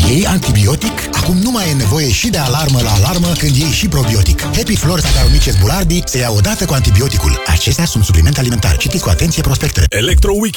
Iei antibiotic? Acum nu mai e nevoie și de alarmă la alarmă când iei și probiotic. Happy Flora Saccharomyces boulardii se ia odată cu antibioticul. Acestea sunt suplimente alimentare. Citiți cu atenție prospectele. Electro Weekend